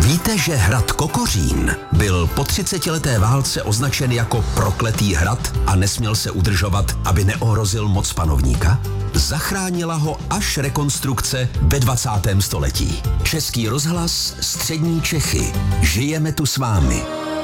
Víte, že hrad Kokořín byl po 30leté válce označen jako prokletý hrad a nesměl se udržovat, aby neohrozil moc panovníka? Zachránila ho až rekonstrukce ve 20. století. Český rozhlas, Střední Čechy. Žijeme tu s vámi.